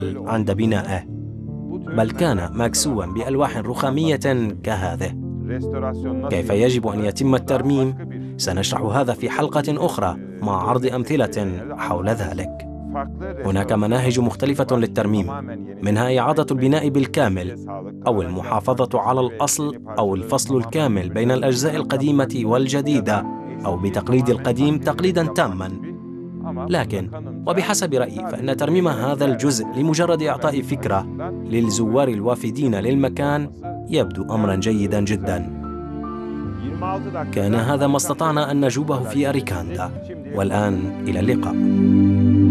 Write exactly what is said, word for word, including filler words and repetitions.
عند بنائه، بل كان مكسوا بألواح رخامية كهذه. كيف يجب أن يتم الترميم؟ سنشرح هذا في حلقة أخرى مع عرض أمثلة حول ذلك. هناك مناهج مختلفة للترميم، منها إعادة البناء بالكامل، أو المحافظة على الأصل أو الفصل الكامل بين الأجزاء القديمة والجديدة، أو بتقليد القديم تقليداً تاماً. لكن وبحسب رأيي فإن ترميم هذا الجزء لمجرد إعطاء فكرة للزوار الوافدين للمكان يبدو أمراً جيداً جداً. كان هذا ما استطعنا أن نجوبه في أريكاندا، والآن إلى اللقاء.